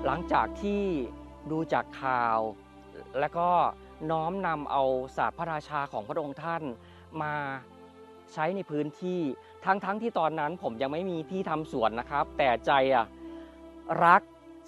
หลังจากที่ดูจากข่าวและก็น้อมนำเอาศาสตร์พระราชาของพระองค์ท่านมาใช้ในพื้นที่ทั้งที่ตอนนั้นผมยังไม่มีที่ทำสวนนะครับแต่ใจรัก